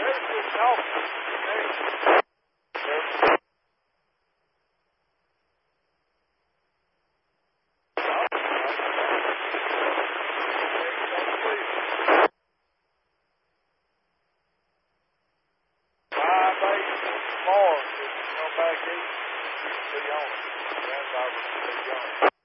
Come back east, be on it. That's our